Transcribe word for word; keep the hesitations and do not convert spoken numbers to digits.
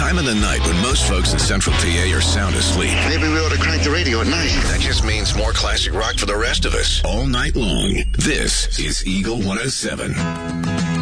time of the night when most folks in Central P A are sound asleep. Maybe we ought to crank the radio at night. That just means more classic rock for the rest of us all night long. This is Eagle one oh seven.